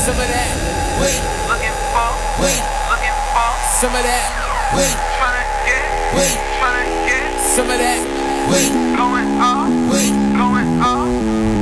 some of that. Wait, looking for, wait, looking for, some of that. Wait, tryna get, wait, tryna get. some of that. Wait.